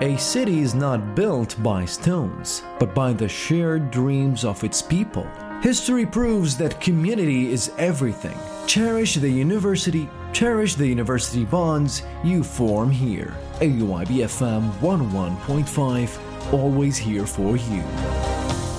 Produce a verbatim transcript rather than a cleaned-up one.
A city is not built by stones, but by the shared dreams of its people. History proves that community is everything. Cherish the university, cherish the university bonds you form here. A U I B F M one oh one point five, always here for you.